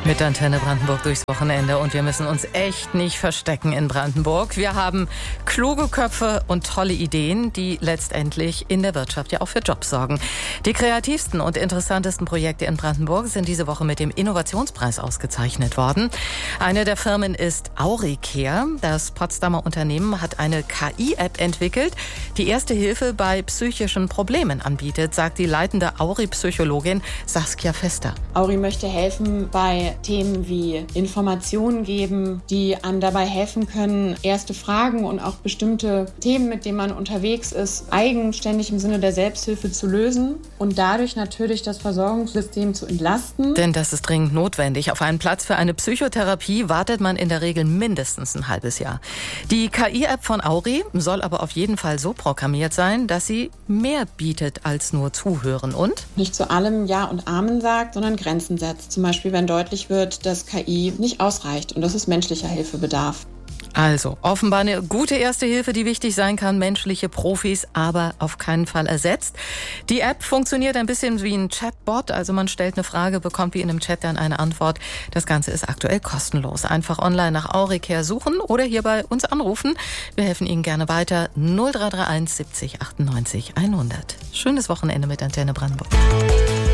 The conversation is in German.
Mit Antenne Brandenburg durchs Wochenende und wir müssen uns echt nicht verstecken in Brandenburg. Wir haben kluge Köpfe und tolle Ideen, die letztendlich in der Wirtschaft ja auch für Jobs sorgen. Die kreativsten und interessantesten Projekte in Brandenburg sind diese Woche mit dem Innovationspreis ausgezeichnet worden. Eine der Firmen ist Auricare. Das Potsdamer Unternehmen hat eine KI-App entwickelt, die erste Hilfe bei psychischen Problemen anbietet, sagt die leitende Auri-Psychologin Saskia Fester. Auri möchte helfen bei Themen wie Informationen geben, die einem dabei helfen können, erste Fragen und auch bestimmte Themen, mit denen man unterwegs ist, eigenständig im Sinne der Selbsthilfe zu lösen und dadurch natürlich das Versorgungssystem zu entlasten. Denn das ist dringend notwendig. Auf einen Platz für eine Psychotherapie wartet man in der Regel mindestens ein halbes Jahr. Die KI-App von Auri soll aber auf jeden Fall so programmiert sein, dass sie mehr bietet als nur zuhören und nicht zu allem Ja und Amen sagt, sondern Grenzen setzt. Zum Beispiel, wenn deutlich wird, dass KI nicht ausreicht und dass es menschlicher Hilfe bedarf. Also, offenbar eine gute erste Hilfe, die wichtig sein kann, menschliche Profis, aber auf keinen Fall ersetzt. Die App funktioniert ein bisschen wie ein Chatbot, also man stellt eine Frage, bekommt wie in einem Chat dann eine Antwort. Das Ganze ist aktuell kostenlos. Einfach online nach Auricare suchen oder hier bei uns anrufen. Wir helfen Ihnen gerne weiter. 0331 70 98 100. Schönes Wochenende mit Antenne Brandenburg.